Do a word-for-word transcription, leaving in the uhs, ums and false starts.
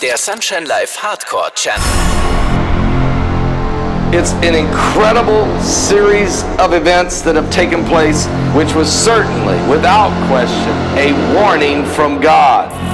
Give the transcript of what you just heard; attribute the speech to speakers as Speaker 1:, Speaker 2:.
Speaker 1: der Sunshine Live Hardcore Channel.
Speaker 2: It's an incredible series of events that have taken place, which was certainly, without question, a warning from God.